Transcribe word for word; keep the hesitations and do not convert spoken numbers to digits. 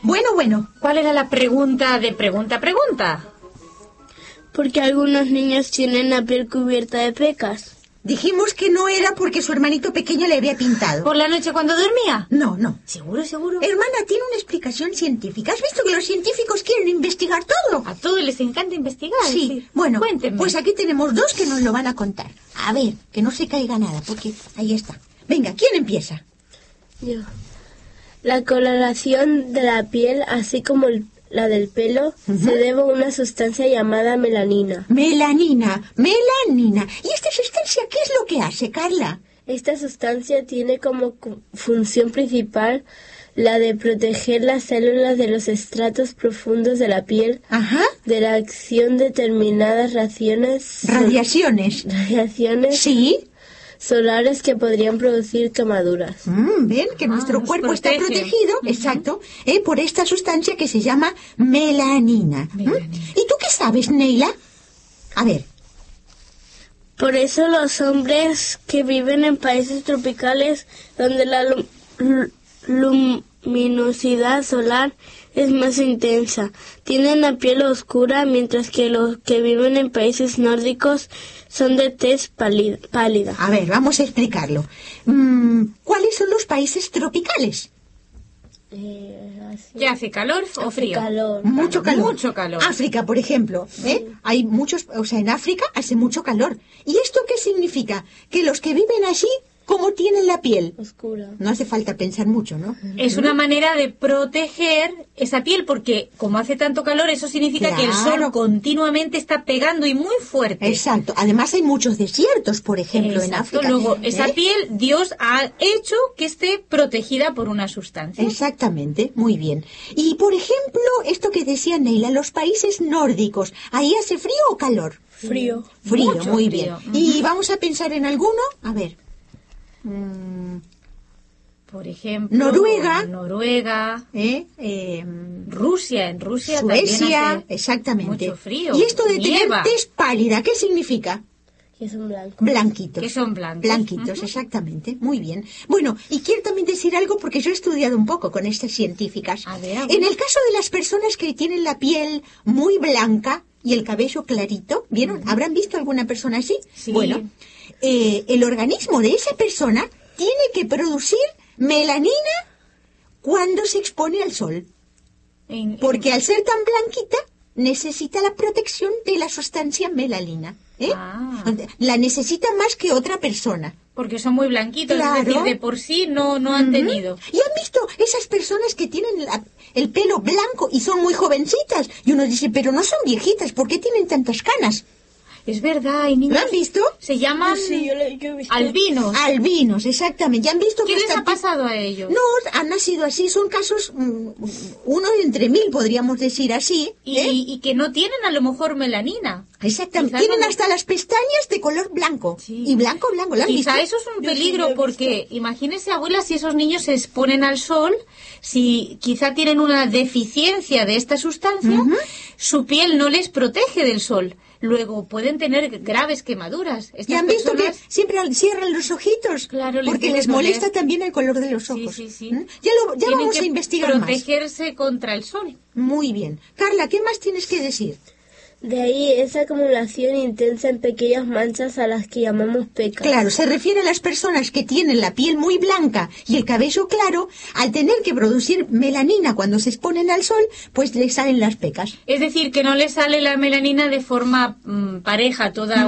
Bueno, bueno. ¿Cuál era la pregunta de pregunta pregunta? Porque algunos niños tienen la piel cubierta de pecas. Dijimos que no era porque su hermanito pequeño le había pintado. ¿Por la noche cuando dormía? No, no. ¿Seguro, seguro? Hermana, tiene una explicación científica. ¿Has visto que los científicos quieren investigar todo? A todos les encanta investigar. Sí, sí. Bueno, Cuéntenme. Pues aquí tenemos dos que nos lo van a contar. A ver, que no se caiga nada, porque ahí está. Venga, ¿quién empieza? Yo. La coloración de la piel, así como el, la del pelo, uh-huh. se debe a una sustancia llamada melanina. Melanina, melanina. ¿Y esta sustancia qué es lo que hace, Carla? Esta sustancia tiene como función principal la de proteger las células de los estratos profundos de la piel Ajá. de la acción de determinadas radiaciones. Radiaciones. Radiaciones. Sí. Solares que podrían producir quemaduras. Mm, Ven que ah, nuestro cuerpo protege. está protegido, uh-huh. exacto, eh, por esta sustancia que se llama melanina. melanina. ¿Mm? ¿Y tú qué sabes, Neila? A ver. Por eso los hombres que viven en países tropicales donde la lum- luminosidad solar es más intensa, tienen la piel oscura, mientras que los que viven en países nórdicos son de tez pálida. pálida. A ver, vamos a explicarlo. Mm, ¿Cuáles son los países tropicales? Eh, ¿Qué hace, calor o frío? Calor. Mucho calor. Mucho calor. África, por ejemplo, ¿eh? Sí. Hay muchos, o sea, en África hace mucho calor. ¿Y esto qué significa? Que los que viven allí, ¿cómo tienen la piel? Oscura. No hace falta pensar mucho, ¿no? Es una manera de proteger esa piel porque como hace tanto calor, eso significa claro. que el sol continuamente está pegando y muy fuerte. Exacto. Además hay muchos desiertos, por ejemplo, Exacto. en África. Luego, ¿eh? esa piel Dios ha hecho que esté protegida por una sustancia. Exactamente. Muy bien. Y, por ejemplo, esto que decía Neila, los países nórdicos, ¿ahí hace frío o calor? Frío. Frío, Mucho muy frío. bien. Uh-huh. Y vamos a pensar en alguno. A ver. Por ejemplo, Noruega, Noruega, ¿eh? Eh, Rusia, en Rusia Suecia, también hace exactamente. mucho frío. Y esto de nieva. tener tez pálida, ¿qué significa? Que son blancos. Blanquitos. Que son blancos. Blanquitos, uh-huh. exactamente. Muy bien. Bueno, y quiero también decir algo porque yo he estudiado un poco con estas científicas. A ver, a ver. En el caso de las personas que tienen la piel muy blanca y el cabello clarito, ¿vieron? Uh-huh. ¿Habrán visto alguna persona así? Sí. Bueno, eh, el organismo de esa persona tiene que producir melanina cuando se expone al sol. En, en... Porque al ser tan blanquita, necesita la protección de la sustancia melanina. ¿eh? Ah. La necesita más que otra persona. Porque son muy blanquitos, claro. Es decir, de por sí no, no han uh-huh. tenido. ¿Y han visto esas personas que tienen la, el pelo blanco y son muy jovencitas? Y uno dice, pero no son viejitas, ¿por qué tienen tantas canas? Es verdad, hay niños... ¿Lo han visto? Se llaman sí, yo lo, yo he visto. albinos. Albinos, exactamente. ¿Ya han visto ¿Qué que les ha pasado a ellos? No, han nacido así. Son casos, mm, uno entre mil, podríamos decir así. Y, ¿eh? y que no tienen a lo mejor melanina. Exactamente. Quizás tienen no... hasta las pestañas de color blanco. Sí. Y blanco, blanco. ¿Lo han Quizá visto? eso es un peligro sí, porque, imagínese, abuela, si esos niños se exponen al sol, si quizá tienen una deficiencia de esta sustancia, uh-huh. su piel no les protege del sol. Luego pueden tener graves quemaduras. ¿Y han visto personas... que siempre cierran los ojitos? Claro, les porque les molesta doler. También el color de los ojos. Sí, sí, sí. ¿Mm? Ya, lo, ya vamos a investigar protegerse más. Protegerse contra el sol. Muy bien. Carla, ¿qué más tienes que decir? De ahí esa acumulación intensa en pequeñas manchas a las que llamamos pecas. Claro, se refiere a las personas que tienen la piel muy blanca y el cabello claro, al tener que producir melanina cuando se exponen al sol, pues les salen las pecas. Es decir, que no les sale la melanina de forma mmm, pareja toda